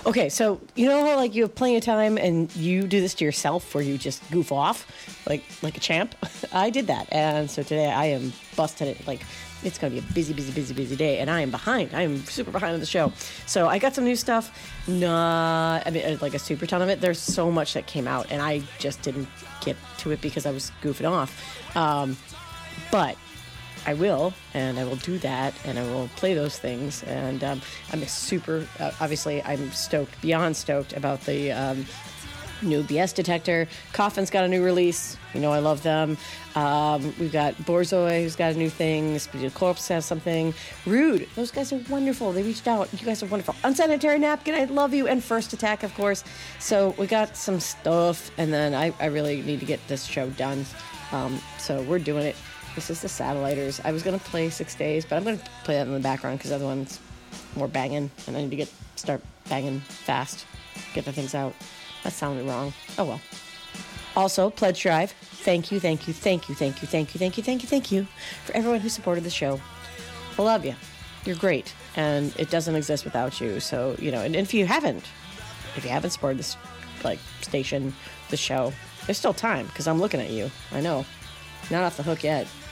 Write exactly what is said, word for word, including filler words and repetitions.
Okay, so you know how like you have plenty of time and you do this to yourself where you just goof off like like a champ? I did that. And so today I am busted it. Like it's going to be a busy, busy, busy, busy day. And I am behind. I am super behind on the show. So I got some new stuff. Not, I mean, like a super ton of it. There's so much that came out and I just didn't get to it because I was goofing off. Um, but I will, and I will do that, and I will play those things. And um, I'm super, uh, obviously, I'm stoked, beyond stoked about the um, new B S detector. Coffin's got a new release. You know I love them. Um, we've got Borzoi, who's got a new thing. Speedy Corpse has something. Rude, those guys are wonderful. They reached out. You guys are wonderful. Unsanitary Napkin, I love you. And First Attack, of course. So we got some stuff, and then I, I really need to get this show done. Um, so we're doing it. This is the Satelliters. I was going to play Six Days, but I'm going to play that in the background because the other one's more banging, and I need to get start banging fast, get the things out. That sounded wrong. Oh, well. Also, Pledge Drive. Thank you, thank you, thank you, thank you, thank you, thank you, thank you, thank you for everyone who supported the show. I love you. You're great, and it doesn't exist without you. So, you know, and if you haven't, if you haven't supported this, like, station, the show, there's still time because I'm looking at you. I know. Not off the hook yet.